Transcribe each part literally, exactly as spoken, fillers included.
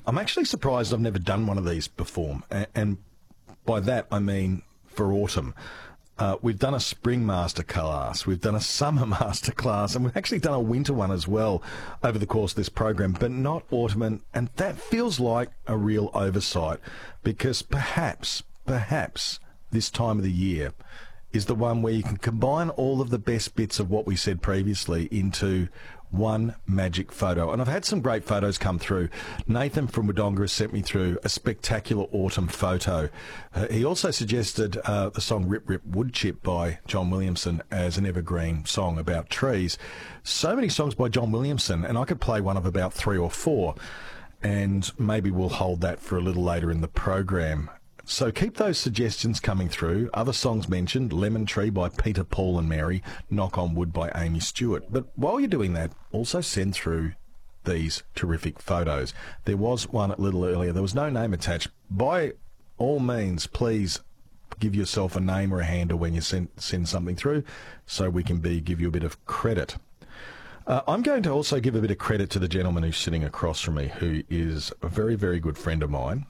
I'm actually surprised I've never done one of these before, and, and by that I mean for autumn. Uh, we've done a spring masterclass, we've done a summer masterclass, and we've actually done a winter one as well over the course of this program, but not autumn, and, and that feels like a real oversight, because perhaps, perhaps this time of the year is the one where you can combine all of the best bits of what we said previously into one magic photo. And I've had some great photos come through. Nathan from Wodonga has sent me through a spectacular autumn photo. Uh, he also suggested uh, the song Rip Rip Wood Chip by John Williamson as an evergreen song about trees. So many songs by John Williamson, and I could play one of about three or four, and maybe we'll hold that for a little later in the program. So keep those suggestions coming through. Other songs mentioned, Lemon Tree by Peter, Paul and Mary, Knock on Wood by Amy Stewart. But while you're doing that, also send through these terrific photos. There was one a little earlier. There was no name attached. By all means, please give yourself a name or a handle when you send, send something through so we can be give you a bit of credit. Uh, I'm going to also give a bit of credit to the gentleman who's sitting across from me, who is a very, very good friend of mine.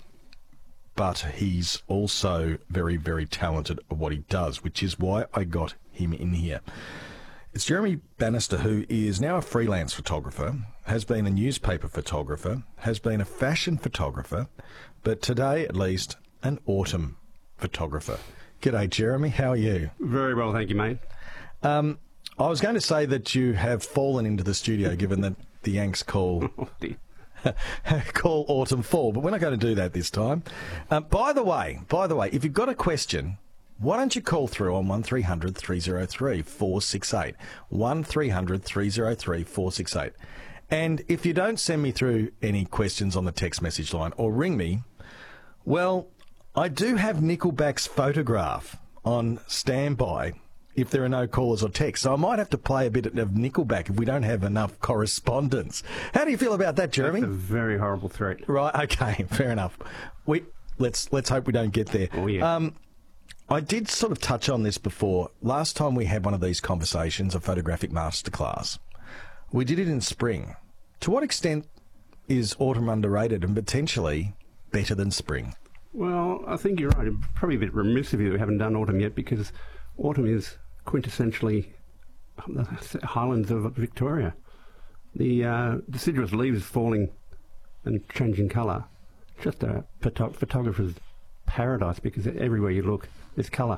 But he's also very, very talented at what he does, which is why I got him in here. It's Jeremy Bannister, who is now a freelance photographer, has been a newspaper photographer, has been a fashion photographer, but today, at least, an autumn photographer. G'day, Jeremy. How are you? Very well, thank you, mate. Um, I was going to say that you have fallen into the studio, given that the Yanks call... Oh, dear. call autumn fall, but we're not going to do that this time. Um, by the way, by the way, if you've got a question, why don't you call through on one three hundred three oh three four six eight, one three hundred three oh three four six eight. And if you don't send me through any questions on the text message line or ring me, well, I do have Nickelback's photograph on standby if there are no callers or texts. So I might have to play a bit of Nickelback if we don't have enough correspondence. How do you feel about that, Jeremy? That's a very horrible threat. Right, okay, fair enough. We let's let's hope we don't get there. Oh, yeah. Um, I did sort of touch on this before. Last time we had one of these conversations, a photographic masterclass, we did it in spring. To what extent is autumn underrated and potentially better than spring? Well, I think you're right. It's probably a bit remiss of you who haven't done autumn yet, because autumn is quintessentially the highlands of Victoria. The uh, deciduous leaves falling and changing colour. Just a photo- photographer's paradise, because everywhere you look, there's colour.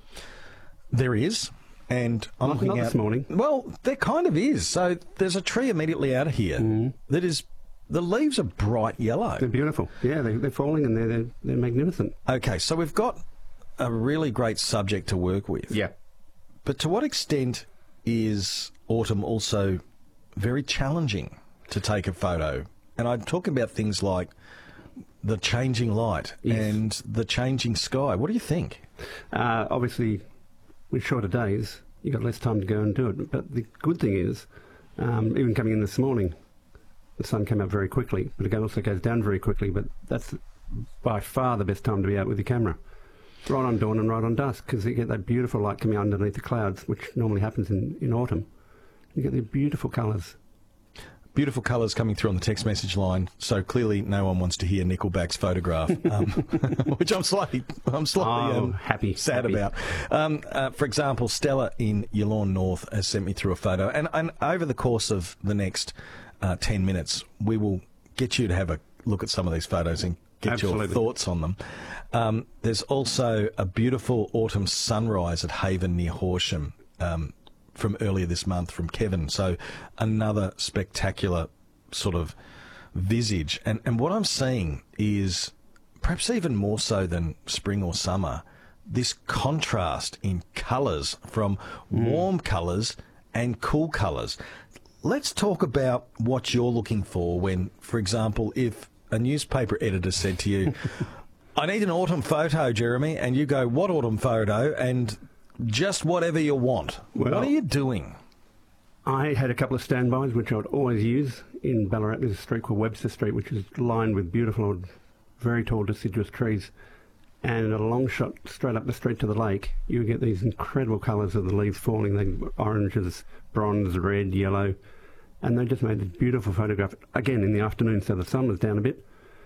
There is. And I'm not, looking not out, this morning. Well, there kind of is. So there's a tree immediately out of here mm. that is... The leaves are bright yellow. They're beautiful. Yeah, they, they're falling and they're, they're, they're magnificent. Okay, so we've got a really great subject to work with. Yeah. But to what extent is autumn also very challenging to take a photo? And I'm talking about things like the changing light yes. and the changing sky. What do you think? Uh, obviously, with shorter days, you've got less time to go and do it. But the good thing is, um, even coming in this morning, the sun came up very quickly, but it also goes down very quickly. But that's by far the best time to be out with your camera. Right on dawn and right on dusk, because you get that beautiful light coming underneath the clouds, which normally happens in, in autumn. You get the beautiful colours. Beautiful colours coming through on the text message line. So clearly, no one wants to hear Nickelback's photograph, um, which I'm slightly, I'm slightly oh, um, happy, sad happy. about. Um, uh, for example, Stella in Yallourn North has sent me through a photo, and, and over the course of the next uh, ten minutes, we will get you to have a look at some of these photos and get Absolutely. your thoughts on them. Um, there's also a beautiful autumn sunrise at Haven near Horsham um, from earlier this month from Kevin. So another spectacular sort of visage. And, and what I'm seeing is, perhaps even more so than spring or summer, this contrast in colours from mm. warm colours and cool colours. Let's talk about what you're looking for when, for example, if a newspaper editor said to you, I need an autumn photo, Jeremy, and you go, what autumn photo? And just whatever you want. Well, what are you doing? I had a couple of standbys, which I would always use. In Ballarat, there's a street called Webster Street, which is lined with beautiful, very tall deciduous trees. And a long shot straight up the street to the lake, you get these incredible colours of the leaves falling. They oranges, bronze, red, yellow. And they just made a beautiful photograph, again, in the afternoon, so the sun was down a bit.